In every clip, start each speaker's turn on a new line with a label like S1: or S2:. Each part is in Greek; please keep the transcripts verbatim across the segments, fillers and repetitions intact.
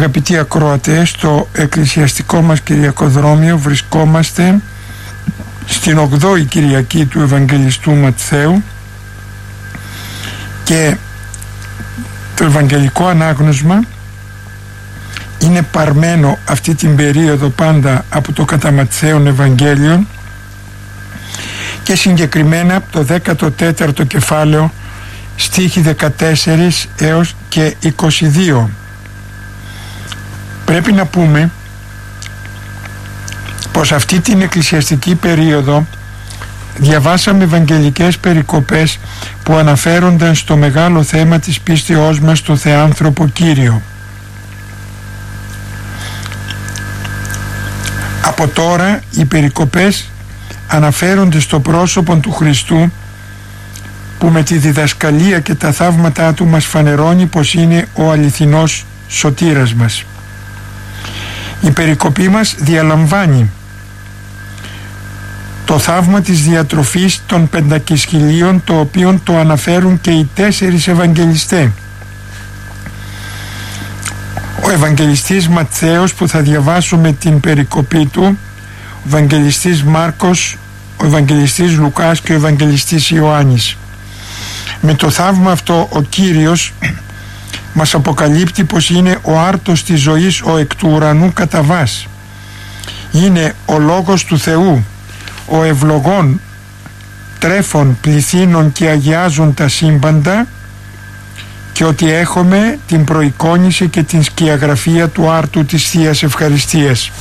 S1: Αγαπητοί ακροατές, στο εκκλησιαστικό μας κυριακοδρόμιο βρισκόμαστε στην ογδόη Κυριακή του Ευαγγελιστού Ματθαίου και το Ευαγγελικό Ανάγνωσμα είναι παρμένο αυτή την περίοδο πάντα από το κατά Ματθαίον Ευαγγέλιο και συγκεκριμένα από το δέκατο τέταρτο κεφάλαιο στίχοι δεκατέσσερα έως και είκοσι δύο. Πρέπει να πούμε πως αυτή την εκκλησιαστική περίοδο διαβάσαμε ευαγγελικές περικοπές που αναφέρονταν στο μεγάλο θέμα της πίστεώς μας στο Θεάνθρωπο Κύριο. Από τώρα οι περικοπές αναφέρονται στο πρόσωπο του Χριστού, που με τη διδασκαλία και τα θαύματά του μας φανερώνει πως είναι ο αληθινός σωτήρας μας. Η περικοπή μας διαλαμβάνει το θαύμα της διατροφής των πεντακισχυλίων, το οποίο το αναφέρουν και οι τέσσερις Ευαγγελιστές. Ο Ευαγγελιστής Ματθαίος, που θα διαβάσουμε την περικοπή του, ο Ευαγγελιστής Μάρκος, ο Ευαγγελιστής Λουκάς και ο Ευαγγελιστής Ιωάννης. Με το θαύμα αυτό ο Κύριος μας αποκαλύπτει πως είναι ο άρτος της ζωής, ο εκ του ουρανού καταβάς. Είναι ο Λόγος του Θεού, ο ευλογών τρέφων πληθύνων και αγιάζουν τα σύμπαντα, και ότι έχουμε την προεικόνηση και την σκιαγραφία του άρτου της Θείας Ευχαριστίας.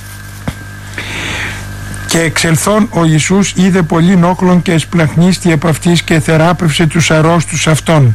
S1: Και εξελθών ο Ιησούς είδε πολλήν όχλων και εσπλαχνίστη επ' αυτής και θεράπευσε τους αρρώστους αυτών.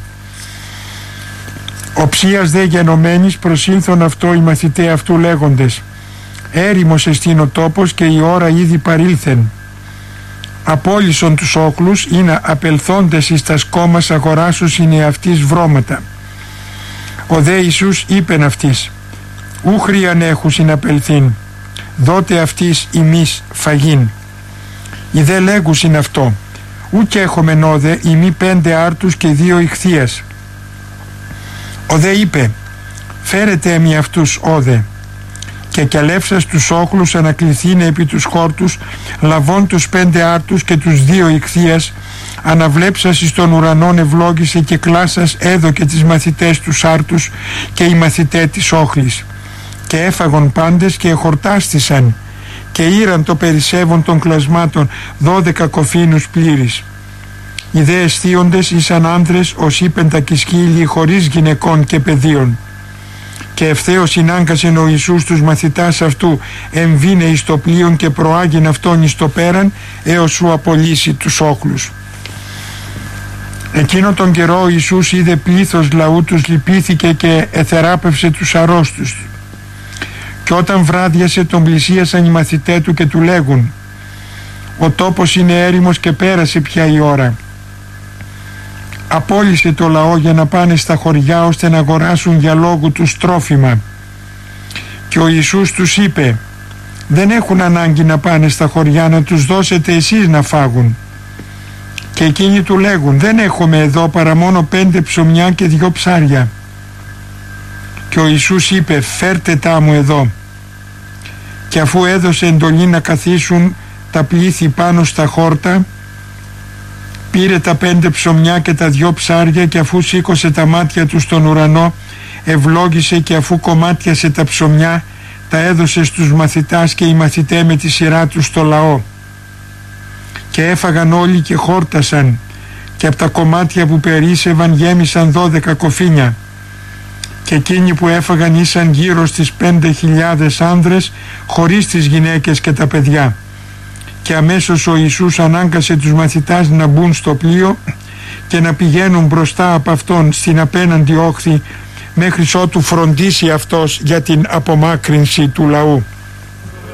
S1: Οψίας δε γενομένης προσήλθον αυτό οι μαθηταί αυτού λέγοντες, έρημος εστίν ο τόπος και η ώρα ήδη παρήλθεν. Απόλυσον τους όχλους ή να απελθόντες εις τα σκόμας αγοράσους είναι αυτής βρώματα. Ο δε Ιησούς είπεν αυτής, ου χρείαν έχουσιν απελθήν, δότε αυτής ημείς φαγήν. Οι δε λέγουσιν αυτό, ου κι έχομεν όδε ημί πέντε άρτους και δύο ηχθείας. Ο δε είπε, φέρετε εμεί αυτούς όδε. Και κιαλεύσας τους όχλους ανακληθήνε επί τους χόρτους, λαβών τους πέντε άρτους και τους δύο ηχθείας, αναβλέψας εις τον ουρανόν ευλόγησε και κλάσας έδωκε τις μαθητές τους άρτους και οι μαθητές της όχλης. Και έφαγον πάντες και εχορτάστησαν και ήραν το περισσεύον των κλασμάτων δώδεκα κοφίνους πλήρης. Οι δε αισθίοντες ήσαν άνδρες ως οι πεντακισχύλοι χωρίς γυναικών και παιδίων. Και ευθέως συνάγκασεν ο Ιησούς τους μαθητάς αυτού, εμβήνε εις το πλοίον και προάγειν αυτόν εις το πέραν, έως σου απολύσει τους όχλους. Εκείνο τον καιρό ο Ιησούς είδε πλήθος λαού, τους λυπήθηκε και εθεράπευσε τους αρρώστους. Και όταν βράδιασε τον πλησίασαν οι μαθητές του και του λέγουν, ο τόπος είναι έρημος και πέρασε πια η ώρα. Απόλυσε το λαό για να πάνε στα χωριά ώστε να αγοράσουν για λόγου τους τρόφιμα. Και ο Ιησούς τους είπε, δεν έχουν ανάγκη να πάνε στα χωριά, να τους δώσετε εσείς να φάγουν. Και εκείνοι του λέγουν, δεν έχουμε εδώ παρά μόνο πέντε ψωμιά και δυο ψάρια. Και ο Ιησούς είπε, φέρτε τα μου εδώ. Και αφού έδωσε εντολή να καθίσουν τα πλήθη πάνω στα χόρτα, πήρε τα πέντε ψωμιά και τα δυο ψάρια και αφού σήκωσε τα μάτια του στον ουρανό, ευλόγησε και αφού κομμάτιασε τα ψωμιά, τα έδωσε στους μαθητάς και οι μαθητές με τη σειρά τους στο λαό. Και έφαγαν όλοι και χόρτασαν και από τα κομμάτια που περίσευαν γέμισαν δώδεκα κοφίνια. Και εκείνοι που έφαγαν ήσαν γύρω στις πέντε χιλιάδες άνδρες χωρίς τις γυναίκες και τα παιδιά. Και αμέσως ο Ιησούς ανάγκασε τους μαθητάς να μπουν στο πλοίο και να πηγαίνουν μπροστά από αυτόν στην απέναντι όχθη μέχρι ότου φροντίσει αυτός για την απομάκρυνση του λαού.